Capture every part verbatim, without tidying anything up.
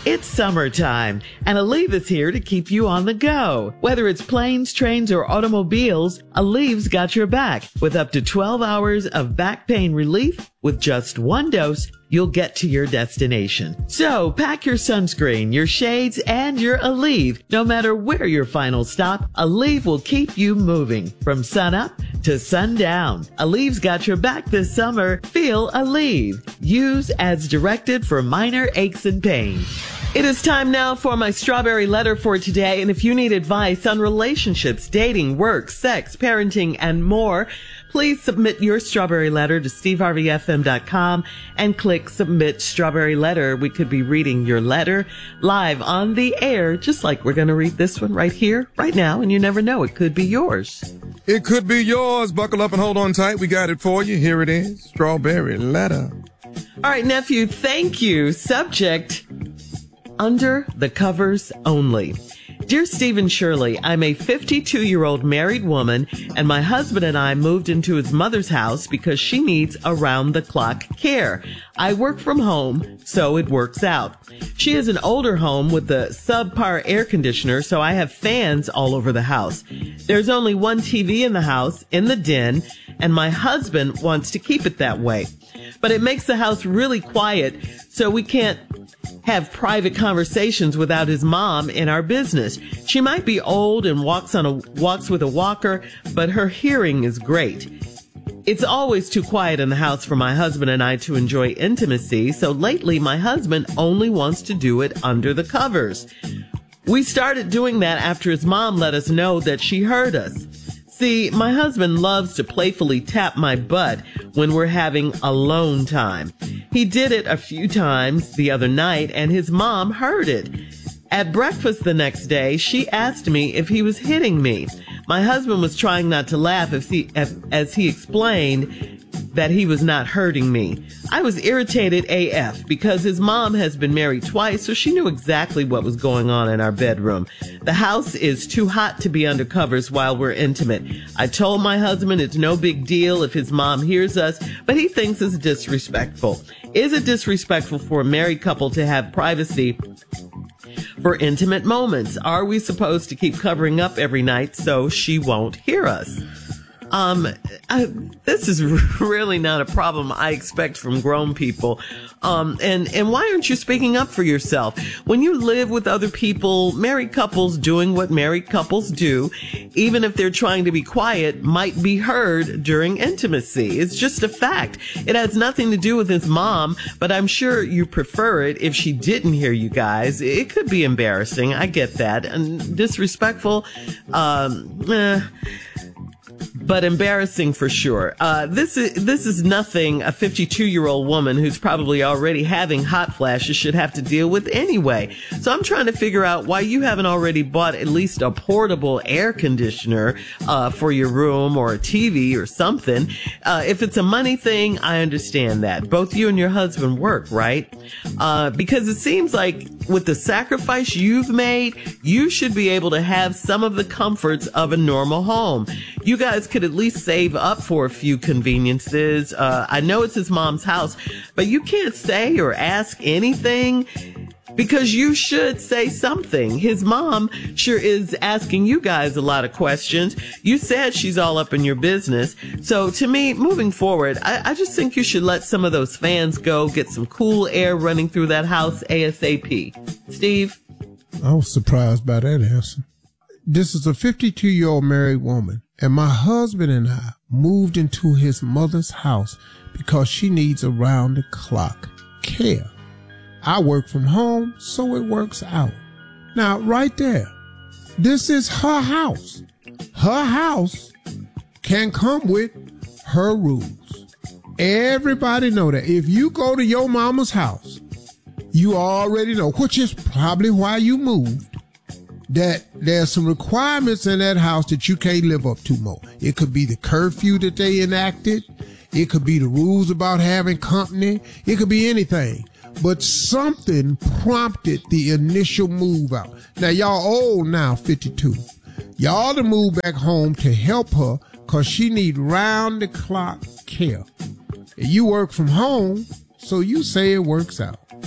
It's summertime, and Aleve is here to keep you on the go. Whether it's planes, trains, or automobiles, Aleve's got your back. With up to twelve hours of back pain relief, with just one dose, you'll get to your destination. So pack your sunscreen, your shades, and your Aleve. No matter where your final stop, Aleve will keep you moving from sun up to sundown. Aleve's got your back this summer. Feel Aleve. Use as directed for minor aches and pains. It is time now for my strawberry letter for today. And if you need advice on relationships, dating, work, sex, parenting, and more, please submit your strawberry letter to steve harvey f m dot com and click Submit Strawberry Letter. We could be reading your letter live on the air, just like we're going to read this one right here, right now, and you never know, it could be yours. It could be yours. Buckle up and hold on tight. We got it for you. Here it is. Strawberry Letter. All right, nephew, thank you. Subject, under the covers only. Dear Stephen Shirley, I'm a fifty-two-year-old married woman, and my husband and I moved into his mother's house because she needs around-the-clock care. I work from home, so it works out. She has an older home with a subpar air conditioner, so I have fans all over the house. There's only one T V in the house, in the den, and my husband wants to keep it that way. But it makes the house really quiet, so we can't have private conversations without his mom in our business. She might be old and walks on a walks with a walker, but her hearing is great. It's always too quiet in the house for my husband and I to enjoy intimacy, so lately my husband only wants to do it under the covers. We started doing that after his mom let us know that she heard us. See, my husband loves to playfully tap my butt when we're having alone time. He did it a few times the other night, and his mom heard it. At breakfast the next day, she asked me if he was hitting me. My husband was trying not to laugh as he, as he explained that he was not hurting me. I was irritated A F because his mom has been married twice, so she knew exactly what was going on in our bedroom. The house is too hot to be under covers while we're intimate. I told my husband it's no big deal if his mom hears us, but he thinks it's disrespectful. Is it disrespectful for a married couple to have privacy for intimate moments? Are we supposed to keep covering up every night so she won't hear us? Um, I, this is really not a problem I expect from grown people. Um, and, and why aren't you speaking up for yourself? When you live with other people, married couples doing what married couples do, even if they're trying to be quiet, might be heard during intimacy. It's just a fact. It has nothing to do with his mom, but I'm sure you prefer it if she didn't hear you guys. It could be embarrassing. I get that. And disrespectful, um, eh. But embarrassing for sure. Uh, this is, this is nothing a fifty-two-year-old woman who's probably already having hot flashes should have to deal with anyway. So I'm trying to figure out why you haven't already bought at least a portable air conditioner, uh, for your room, or a T V or something. Uh, if it's a money thing, I understand that. Both you and your husband work, right? Uh, because it seems like with the sacrifice you've made, you should be able to have some of the comforts of a normal home. You guys could at least save up for a few conveniences. Uh, I know it's his mom's house, but you can't say or ask anything because you should say something. His mom sure is asking you guys a lot of questions. You said she's all up in your business. So to me, moving forward, I, I just think you should let some of those fans go, get some cool air running through that house ASAP. Steve? I was surprised by that answer. This is a fifty-two-year-old married woman, and my husband and I moved into his mother's house because she needs around-the-clock care. I work from home, so it works out. Now, right there, this is her house. Her house can come with her rules. Everybody know that. If you go to your mama's house, you already know, which is probably why you moved, that there's some requirements in that house that you can't live up to more. It could be the curfew that they enacted. It could be the rules about having company. It could be anything. But something prompted the initial move out. Now, y'all old now, fifty-two. Y'all to move back home to help her because she need round-the-clock care. And you work from home, so you say it works out.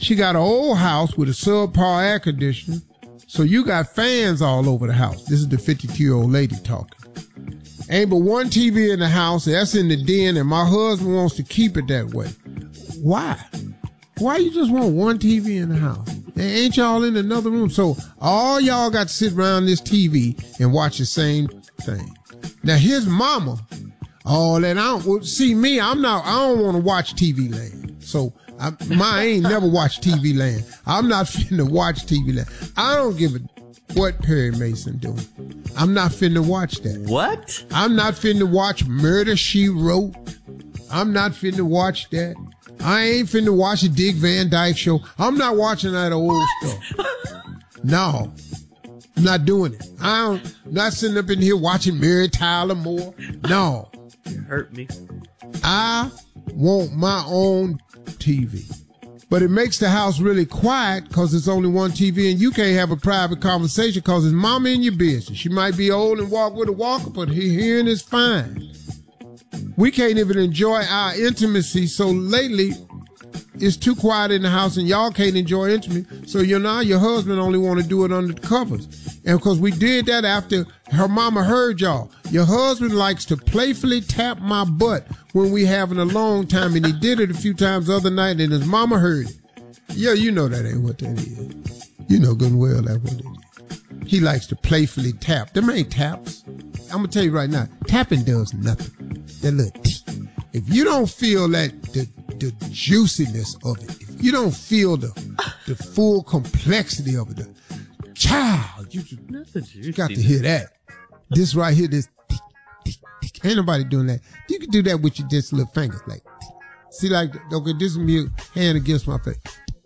She got an old house with a subpar air conditioner. So you got fans all over the house. This is the fifty-two-year-old lady talking. Ain't but one T V in the house. That's in the den, and my husband wants to keep it that way. Why? Why you just want one T V in the house? Ain't y'all in another room? So all y'all got to sit around this T V and watch the same thing. Now his mama, oh, that I don't, well, see me, I'm not, I don't want to watch T V Land. So I, my ain't never watched T V Land. I'm not finna watch T V Land. I don't give a what Perry Mason doing. I'm not finna watch that. What? I'm not finna watch Murder, She Wrote. I'm not finna watch that. I ain't finna watch a Dick Van Dyke show. I'm not watching that old what? stuff. No. I'm not doing it. I don't, I'm not sitting up in here watching Mary Tyler Moore. No. You hurt me. I want my own T V. But it makes the house really quiet because it's only one T V and you can't have a private conversation because it's mama in your business. She might be old and walk with a walker, but her hearing is fine. We can't even enjoy our intimacy, so lately it's too quiet in the house and y'all can't enjoy intimacy. So you know your husband only want to do it under the covers. And because we did that after her mama heard y'all. Your husband likes to playfully tap my butt when we having a long time, and he did it a few times the other night and his mama heard it. Yeah, you know that ain't what that is. You know good and well that's what it is. He likes to playfully tap. Them ain't taps. I'm going to tell you right now, tapping does nothing. That little tee. If you don't feel that, the, the juiciness of it, if you don't feel the the full complexity of it, the child, you, just, you got to hear that. This right here, this, tick, tick, tick. Ain't nobody doing that. You can do that with your just little fingers, like, tick. See, like, okay, this is me hand against my face.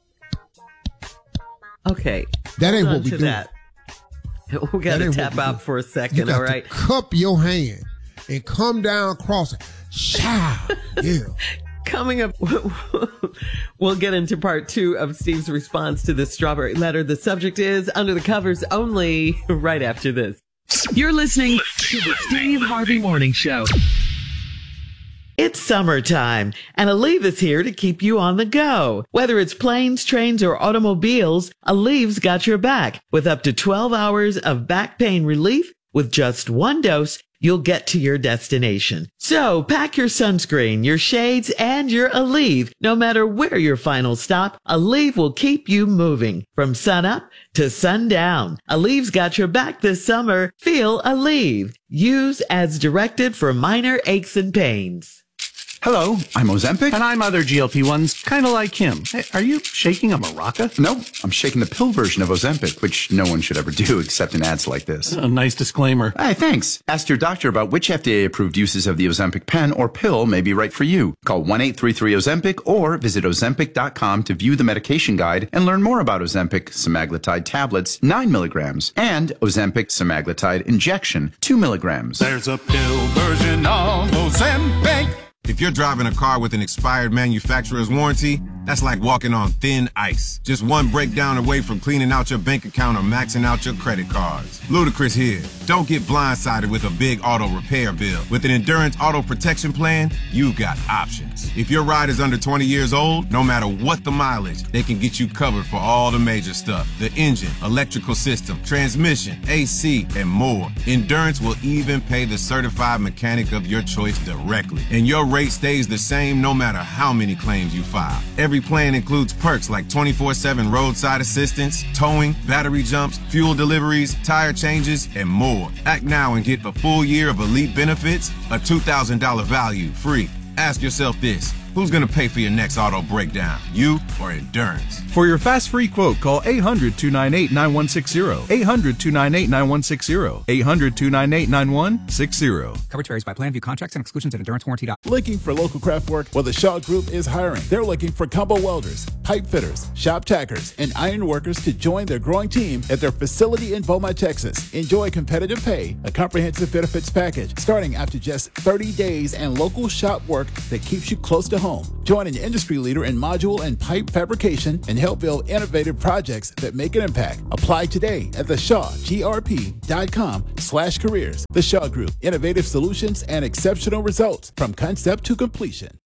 Okay. That ain't what we do. That. We got to tap out for a second, you got all right? To cup your hand and come down across it. Child, yeah. Coming up, we'll get into part two of Steve's response to the strawberry letter. The subject is Under the Covers only, right after this. You're listening to the Steve Harvey Morning Show. It's summertime, and Aleve is here to keep you on the go. Whether it's planes, trains, or automobiles, Aleve's got your back. With up to twelve hours of back pain relief with just one dose, you'll get to your destination. So pack your sunscreen, your shades, and your Aleve. No matter where your final stop, Aleve will keep you moving from sunup to sundown. Aleve's got your back this summer. Feel Aleve. Use as directed for minor aches and pains. Hello, I'm Ozempic. And I'm other G L P ones, kind of like him. Hey, are you shaking a maraca? No, I'm shaking the pill version of Ozempic, which no one should ever do except in ads like this. A nice disclaimer. Hey, thanks. Ask your doctor about which F D A-approved uses of the Ozempic pen or pill may be right for you. Call one eight three three Ozempic or visit Ozempic dot com to view the medication guide and learn more about Ozempic semaglutide tablets, nine milligrams, and Ozempic semaglutide injection, two milligrams. There's a pill version of Ozempic. If you're driving a car with an expired manufacturer's warranty, that's like walking on thin ice. Just one breakdown away from cleaning out your bank account or maxing out your credit cards. Ludacris here. Don't get blindsided with a big auto repair bill. With an Endurance Auto Protection Plan, you've got options. If your ride is under twenty years old, no matter what the mileage, they can get you covered for all the major stuff. The engine, electrical system, transmission, A C, and more. Endurance will even pay the certified mechanic of your choice directly. And your rate stays the same no matter how many claims you file. Every plan includes perks like twenty-four seven roadside assistance, towing, battery jumps, fuel deliveries, tire changes, and more. Act now and get a full year of elite benefits, a two thousand dollars value free. Ask yourself this. Who's going to pay for your next auto breakdown? You or Endurance? For your fast free quote, call eight hundred two nine eight nine one six zero. eight hundred two nine eight nine one six zero. eight hundred two nine eight nine one six zero. Coverage varies by plan. View contracts and exclusions at endurance warranty dot com. Looking for local craft work? Well, the Shaw Group is hiring. They're looking for combo welders, pipe fitters, shop tackers, and iron workers to join their growing team at their facility in Beaumont, Texas. Enjoy competitive pay, a comprehensive benefits package, starting after just thirty days, and local shop work that keeps you close to home. Join an industry leader in module and pipe fabrication and help build innovative projects that make an impact. Apply today at the shaw g r p dot com slash careers. The Shaw Group, innovative solutions and exceptional results from concept to completion.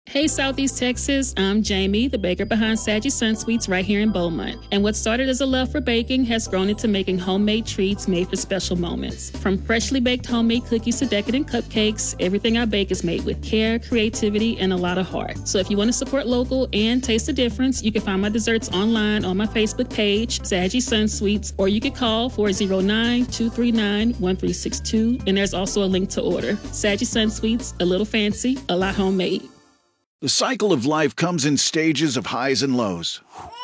Hey Southeast Texas, I'm Jamie, the baker behind Saggy Sun Sweets right here in Beaumont. And what started as a love for baking has grown into making homemade treats made for special moments. From freshly baked homemade cookies to decadent cupcakes, everything I bake is made with care, creativity, and a lot of heart. So if you want to support local and taste the difference, you can find my desserts online on my Facebook page, Saggy Sun Sweets, or you can call four oh nine, two three nine, one three six two, and there's also a link to order. Saggy Sun Sweets, a little fancy, a lot homemade. The cycle of life comes in stages of highs and lows.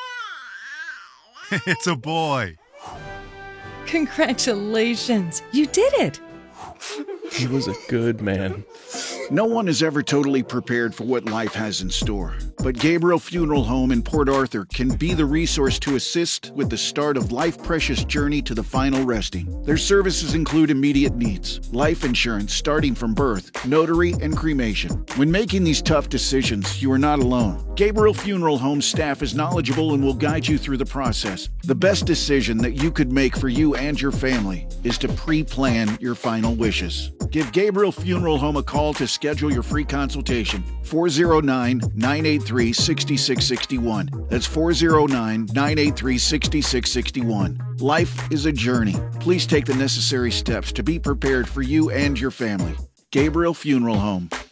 It's a boy. Congratulations, you did it. He was a good man. No one is ever totally prepared for what life has in store. But Gabriel Funeral Home in Port Arthur can be the resource to assist with the start of life's precious journey to the final resting. Their services include immediate needs, life insurance starting from birth, notary, and cremation. When making these tough decisions, you are not alone. Gabriel Funeral Home staff is knowledgeable and will guide you through the process. The best decision that you could make for you and your family is to pre-plan your final wishes. Give Gabriel Funeral Home a call to schedule your free consultation. four oh nine, nine eight three, six six six one. That's four oh nine, nine eight three, six six six one. Life is a journey. Please take the necessary steps to be prepared for you and your family. Gabriel Funeral Home,